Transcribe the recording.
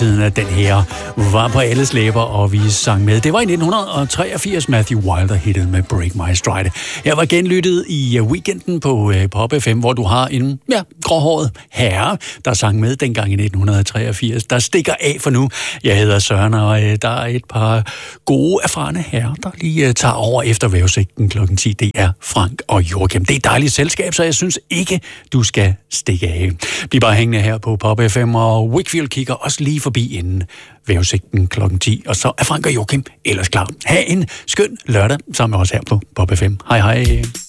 at den her var på alles læber, og vi sang med. Det var i 1983, Matthew Wilder hittede med Break My Stride. Jeg var genlyttet i weekenden på Pop FM, hvor du har en gråhåret herre, der sang med dengang i 1983. Der stikker af for nu. Jeg hedder Søren, og der er et par gode, erfarne herrer, der lige tager over efter vævesigten klokken 10. Det er Frank og Joachim. Det er et dejligt selskab, så jeg synes ikke, du skal stikke af. Bliv bare hængende her på Pop FM, og Wakefield kigger også lige forbi inden vævesigten klokken 10. Og så er Frank og Joachim ellers klar. Ha' en skøn lørdag sammen med os her på Pop FM. Hej hej.